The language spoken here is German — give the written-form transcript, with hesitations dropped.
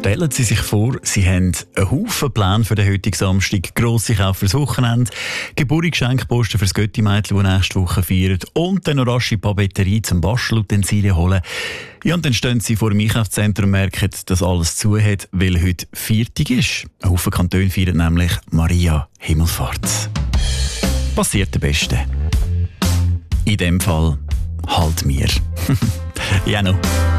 Stellen Sie sich vor, Sie haben einen Haufen Pläne für den heutigen Samstag, grosse Kauf fürs Wochenende, Geburtstagsgeschenkposten fürs Götti-Mädchen, das nächste Woche feiert, und dann noch rasche Papeterie zum Bastelutensilien holen. Ja, und dann stehen Sie vor dem Einkaufszentrum und merken, dass alles zu hat, weil heute Viertag ist. Ein Haufen Kantone feiern nämlich Maria Himmelfahrt. Passiert der Beste. In dem Fall halt mir. Ja, no.